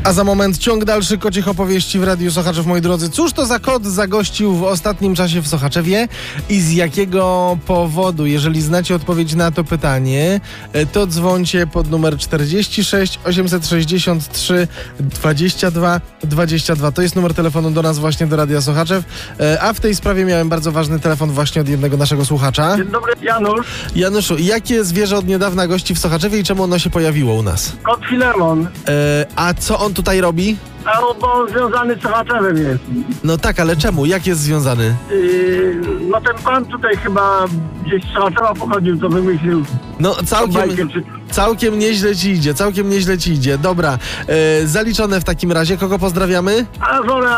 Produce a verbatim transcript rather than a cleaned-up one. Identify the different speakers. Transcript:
Speaker 1: A za moment ciąg dalszy kocich opowieści w Radiu Sochaczew, moi drodzy. Cóż to za kot zagościł w ostatnim czasie w Sochaczewie i z jakiego powodu? Jeżeli znacie odpowiedź na to pytanie, to dzwońcie pod numer czterdzieści sześć osiemset sześćdziesiąt trzy dwadzieścia dwa dwadzieścia dwa. To jest numer telefonu do nas właśnie, do Radia Sochaczew. A w tej sprawie miałem bardzo ważny telefon właśnie od jednego naszego słuchacza.
Speaker 2: Dzień dobry, Janusz.
Speaker 1: Januszu, jakie zwierzę od niedawna gości w Sochaczewie i czemu ono się pojawiło u nas?
Speaker 2: Kot Filemon.
Speaker 1: E, a co on tutaj robi?
Speaker 2: A bo on związany z Sochaczewem jest.
Speaker 1: No tak, ale czemu? Jak jest związany?
Speaker 2: Yy, no ten pan tutaj chyba gdzieś z Sochaczewa pochodził, to wymyślił.
Speaker 1: No całkiem,
Speaker 2: bajkę, czy...
Speaker 1: całkiem nieźle ci idzie, całkiem nieźle ci idzie. Dobra, e, zaliczone w takim razie. Kogo pozdrawiamy?
Speaker 2: A żona